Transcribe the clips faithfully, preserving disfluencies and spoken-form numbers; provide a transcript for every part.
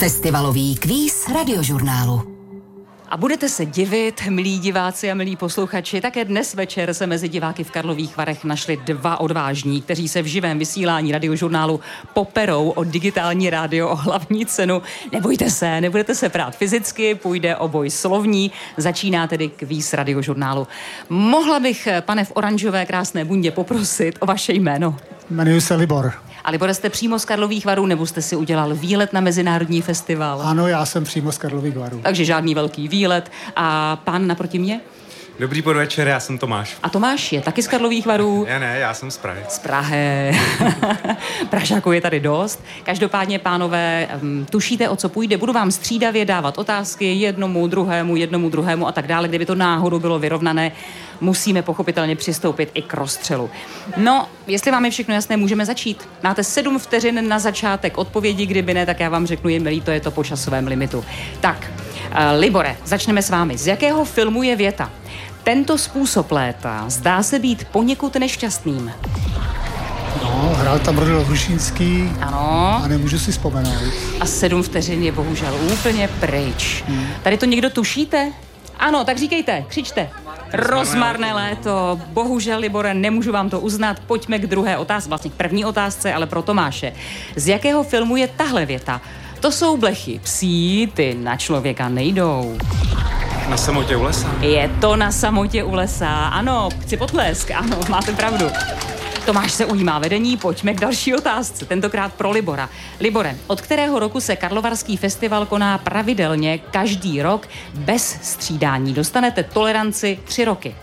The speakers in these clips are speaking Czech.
Festivalový kvíz Radiožurnálu. A budete se divit, milí diváci a milí posluchači, také dnes večer se mezi diváky v Karlových Varech našli dva odvážní, kteří se v živém vysílání Radiožurnálu poperou o digitální rádio, o hlavní cenu. Nebojte se, nebudete se prát fyzicky, půjde o boj slovní. Začíná tedy kvíz Radiožurnálu. Mohla bych, pane v oranžové krásné bundě, poprosit o vaše jméno? Jmenuji se Libor. A Libore, jste přímo z Karlových Varů, nebo jste si udělal výlet na mezinárodní festival? Ano, já jsem přímo z Karlových Varů. Takže žádný velký výlet. A pán naproti mě? Dobrý podvečer, já jsem Tomáš. A Tomáš je taky z Karlových Varů? Já ne, já jsem z Prahy. Z Prahy. Pražáků je tady dost. Každopádně, pánové, tušíte, o co půjde? Budu vám střídavě dávat otázky jednomu, druhému, jednomu, druhému a tak dále. Kdyby to náhodou bylo vyrovnané, musíme pochopitelně přistoupit i k rozstřelu. No, jestli vám je všechno jasné, můžeme začít. Máte sedm vteřin na začátek odpovědi, kdyby ne, tak já vám řeknu, je milý, to je to po časovém limitu. Tak, uh, Libore, začneme s vámi. Z jakého filmu je věta? Tento způsob léta zdá se být poněkud nešťastným. No, hrál tam Rodil Hrušínský. Ano. A nemůžu si vzpomenout. A sedm vteřin je bohužel úplně pryč. Hmm. Tady to někdo tušíte? Ano, tak říkejte, křičte. Rozmarné léto. Bohužel, Libore, nemůžu vám to uznat. Pojďme k druhé otázce, vlastně k první otázce, ale pro Tomáše. Z jakého filmu je tahle věta? To jsou blechy psí, ty na člověka nejdou. Na samotě u lesa. Je to Na samotě u lesa. Ano, chci potlesk, ano, máte pravdu. Tomáš se ujímá vedení, pojďme k další otázce, tentokrát pro Libora. Libore, od kterého roku se Karlovarský festival koná pravidelně každý rok bez střídání? Dostanete toleranci tři roky.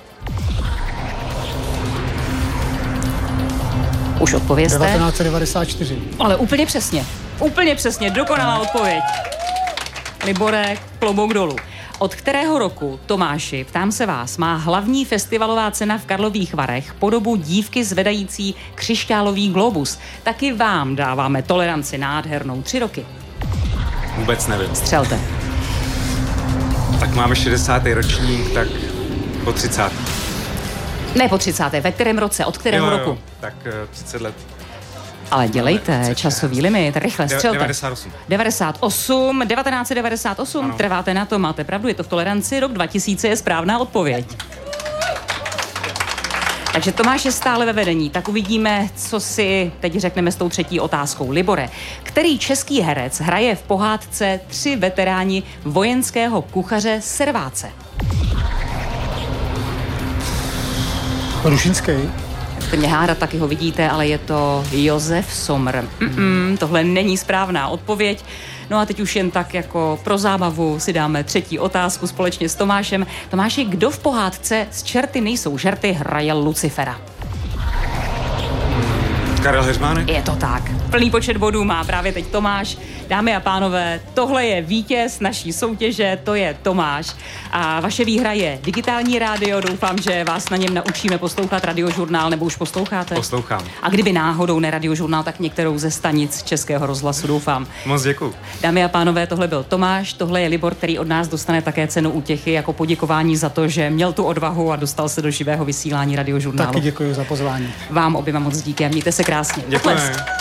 Už odpovězte. devatenáct set devadesát čtyři. Ale úplně přesně, úplně přesně, dokonalá odpověď. Libore, klobouk dolů. Od kterého roku, Tomáši, ptám se vás, má hlavní festivalová cena v Karlových Varech podobu dívky zvedající křišťálový globus? Taky vám dáváme toleranci nádhernou tři roky. Vůbec nevím. Střelte. Tak máme šedesátý ročník, tak po třicátém. Ne po třicátém Ve kterém roce? Od kterého jo, jo, roku? Tak třicet let. Ale dělejte, časový limit, rychle střelte. devadesát osm. devadesát osm, devatenáct set devadesát osm, ano. Trváte na to, máte pravdu, je to v toleranci, rok dva tisíce je správná odpověď. Takže Tomáš je stále ve vedení, tak uvidíme, co si teď řekneme s tou třetí otázkou. Libore, který český herec hraje v pohádce Tři veteráni vojenského kuchaře Serváce? Hrušínský. Chcete mě hádat, taky ho vidíte, ale je to Josef Somr. Mm-mm, tohle není správná odpověď. No a teď už jen tak jako pro zábavu si dáme třetí otázku společně s Tomášem. Tomáši, kdo v pohádce Z čerty nejsou žerty hraje Lucifera? Karel Heřmánek? Je to tak. Plný počet bodů má právě teď Tomáš. Dámy a pánové, tohle je vítěz naší soutěže, to je Tomáš. A vaše výhra je digitální rádio. Doufám, že vás na něm naučíme poslouchat Radiožurnál, nebo už posloucháte? Poslouchám. A kdyby náhodou ne Radiožurnál, tak některou ze stanic Českého rozhlasu, doufám. Moc děkuju. Dámy a pánové, tohle byl Tomáš, tohle je Libor, který od nás dostane také cenu útěchy jako poděkování za to, že měl tu odvahu a dostal se do živého vysílání Radiožurnálu. Taky děkuji za pozvání. Vám oběma moc díky a mějte se krásně. Děkujeme.